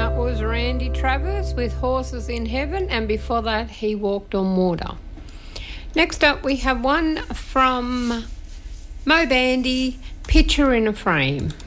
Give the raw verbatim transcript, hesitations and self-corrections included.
that was Randy Travis with Horses in Heaven, and before that He Walked on Water. Next up we have one from Mo Bandy, Picture in a Frame.